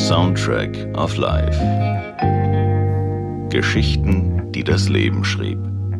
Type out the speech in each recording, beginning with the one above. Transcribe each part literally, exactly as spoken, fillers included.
Soundtrack of Life. Geschichten, die das Leben schrieb.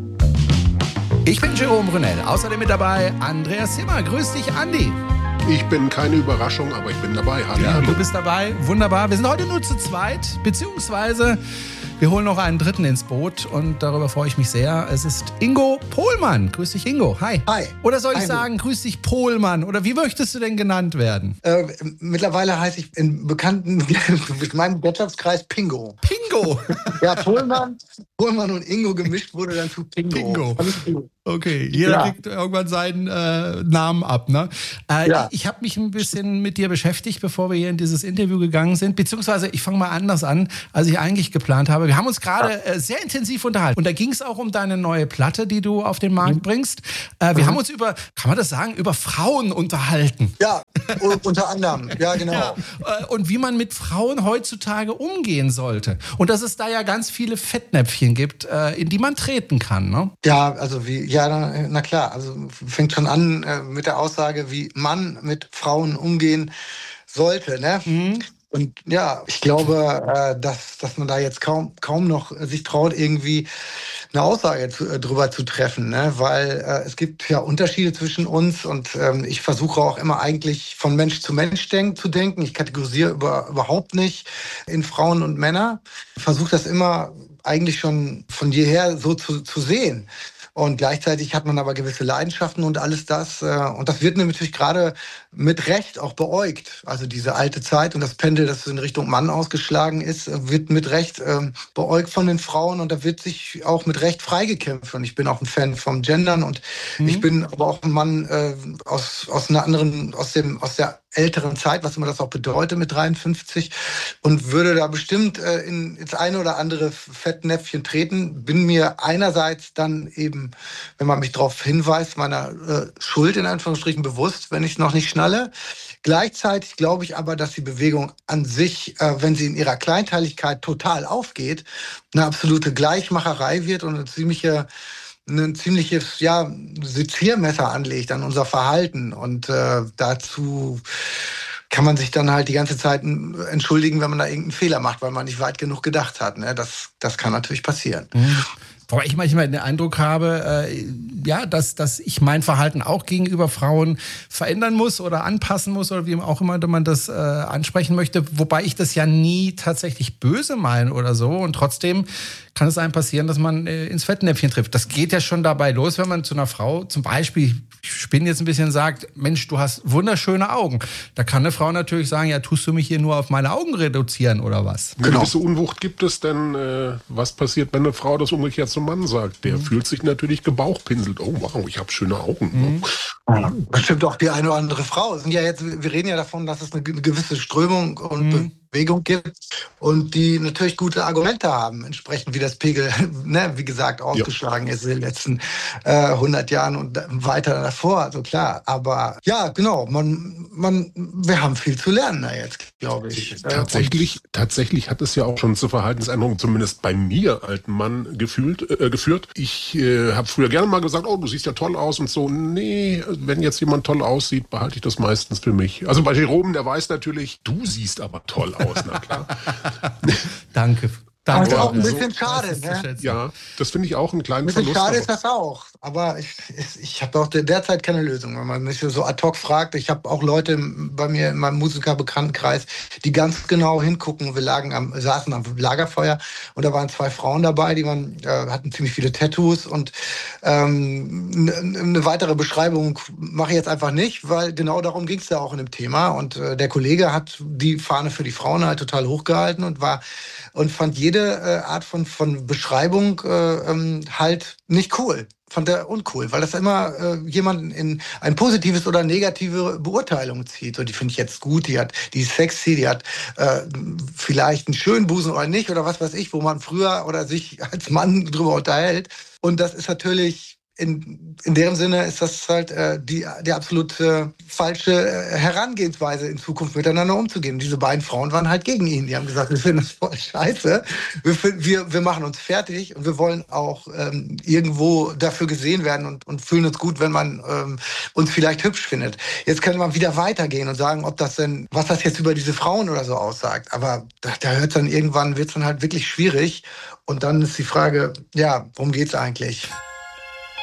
Ich bin Jerome Brunel, außerdem mit dabei Andreas Zimmer. Grüß dich, Andi. Ich bin keine Überraschung, aber ich bin dabei. Hallo. Ja, du bist dabei, wunderbar. Wir sind heute nur zu zweit, beziehungsweise wir holen noch einen Dritten ins Boot und darüber freue ich mich sehr. Es ist Ingo Pohlmann. Grüß dich, Ingo. Hi. Hi. Oder soll ich Hi. sagen, grüß dich, Pohlmann? Oder wie möchtest du denn genannt werden? Äh, mittlerweile heiße ich in bekannten, mit meinem Wirtschaftskreis Pingo. Pingo. Ja, Pohlmann, Pohlmann und Ingo gemischt wurde dann zu Pingo. Pingo. Okay, jeder Ja. kriegt irgendwann seinen äh, Namen ab, ne? Äh, Ja. Ich, ich habe mich ein bisschen mit dir beschäftigt, bevor wir hier in dieses Interview gegangen sind. Beziehungsweise, ich fange mal anders an, als ich eigentlich geplant habe. Wir haben uns gerade äh, sehr intensiv unterhalten. Und da ging es auch um deine neue Platte, die du auf den Markt Mhm. bringst. Äh, wir Mhm. haben uns über, kann man das sagen, über Frauen unterhalten. Ja, u- unter anderem. Ja, genau. Ja, äh, und wie man mit Frauen heutzutage umgehen sollte. Und dass es da ja ganz viele Fettnäpfchen gibt, äh, in die man treten kann, ne? Ja, also wie, ja, na, na klar, also fängt schon an äh, mit der Aussage, wie Mann mit Frauen umgehen sollte, ne? Mhm. Und ja, ich glaube, äh, dass, dass man da jetzt kaum, kaum noch sich traut, irgendwie eine Aussage zu, äh, drüber zu treffen, ne? Weil äh, es gibt ja Unterschiede zwischen uns und ähm, ich versuche auch immer eigentlich von Mensch zu Mensch denk, zu denken. Ich kategorisiere über, überhaupt nicht in Frauen und Männer. Ich versuche das immer eigentlich schon von jeher so zu, zu sehen. Und gleichzeitig hat man aber gewisse Leidenschaften und alles das. äh, Und das wird natürlich gerade mit Recht auch beäugt. Also diese alte Zeit und das Pendel, das in Richtung Mann ausgeschlagen ist, äh, wird mit Recht ähm, beäugt von den Frauen. Und da wird sich auch mit Recht freigekämpft. Und ich bin auch ein Fan vom Gendern. Und Mhm. ich bin aber auch ein Mann äh, aus, aus einer anderen, aus dem, aus der älteren Zeit, was immer das auch bedeutet mit dreiundfünfzig, und würde da bestimmt äh, in, ins eine oder andere Fettnäpfchen treten. Bin mir einerseits dann eben, wenn man mich darauf hinweist, meiner äh, Schuld in Anführungsstrichen bewusst, wenn ich es noch nicht schnalle. Gleichzeitig glaube ich aber, dass die Bewegung an sich, äh, wenn sie in ihrer Kleinteiligkeit total aufgeht, eine absolute Gleichmacherei wird und eine ziemliche ein ziemliches, ja, Seziermesser anlegt an unser Verhalten. Und äh, dazu kann man sich dann halt die ganze Zeit entschuldigen, wenn man da irgendeinen Fehler macht, weil man nicht weit genug gedacht hat. Ne? Das, das kann natürlich passieren. Mhm. Wobei ich manchmal den Eindruck habe, äh, ja, dass, dass ich mein Verhalten auch gegenüber Frauen verändern muss oder anpassen muss oder wie auch immer man das äh, ansprechen möchte. Wobei ich das ja nie tatsächlich böse meine oder so. Und trotzdem kann es einem passieren, dass man äh, ins Fettnäpfchen trifft. Das geht ja schon dabei los, wenn man zu einer Frau zum Beispiel, ich spinne jetzt ein bisschen, sagt, Mensch, du hast wunderschöne Augen. Da kann eine Frau natürlich sagen, ja, tust du mich hier nur auf meine Augen reduzieren oder was? Eine gewisse Unwucht gibt es, denn äh, was passiert, wenn eine Frau das umgekehrt zum Mann sagt? Der Mhm. fühlt sich natürlich gebauchpinselt. Oh, wow, ich habe schöne Augen. Mhm. Ja, bestimmt auch die eine oder andere Frau. Es sind ja jetzt, wir reden ja davon, dass es eine gewisse Strömung und Mhm. Bewegung gibt und die natürlich gute Argumente haben, entsprechend wie das Pegel, ne, wie gesagt, ausgeschlagen ist in den letzten äh, hundert Jahren und weiter davor. Also klar, aber ja, genau, man, man, wir haben viel zu lernen da jetzt, glaube ich. Tatsächlich, tatsächlich hat es ja auch schon zur Verhaltensänderung, zumindest bei mir, alten Mann, gefühlt, äh, geführt. Ich äh, habe früher gerne mal gesagt, oh, du siehst ja toll aus und so. Nee, wenn jetzt jemand toll aussieht, behalte ich das meistens für mich. Also bei Jerome, der weiß natürlich, du siehst aber toll aus, na klar. Danke. Das Danke. ist auch ein So, bisschen das schade, ist zu ne? schätzen. Ja, das finde ich auch einen kleinen Ein bisschen Verlust. schade aber- ist das auch, aber ich, ich, ich habe auch derzeit keine Lösung. Wenn man mich so ad hoc fragt, ich habe auch Leute bei mir in meinem Musikerbekanntenkreis, die ganz genau hingucken. Wir lagen am, saßen am Lagerfeuer und da waren zwei Frauen dabei, die waren, äh, hatten ziemlich viele Tattoos und ähm, eine ne weitere Beschreibung mache ich jetzt einfach nicht, weil genau darum ging es ja auch in dem Thema. Und äh, der Kollege hat die Fahne für die Frauen halt total hochgehalten und war und fand jede äh, Art von, von Beschreibung äh, ähm, halt nicht cool. Fand er uncool, weil das immer äh, jemanden in ein positives oder negative Beurteilung zieht. Und die finde ich jetzt gut, die hat, die ist sexy, die hat äh, vielleicht einen schönen Busen oder nicht oder was weiß ich, wo man früher oder sich als Mann drüber unterhält. Und das ist natürlich in, in deren Sinne ist das halt äh, die, die absolut äh, falsche äh, Herangehensweise, in Zukunft miteinander umzugehen. Und diese beiden Frauen waren halt gegen ihn. Die haben gesagt, wir finden das voll scheiße. Wir, wir, wir machen uns fertig und wir wollen auch ähm, irgendwo dafür gesehen werden und, und fühlen uns gut, wenn man ähm, uns vielleicht hübsch findet. Jetzt können wir wieder weitergehen und sagen, ob das denn, was das jetzt über diese Frauen oder so aussagt. Aber da, da hört dann irgendwann, wird es dann halt wirklich schwierig. Und dann ist die Frage, ja, worum geht's eigentlich?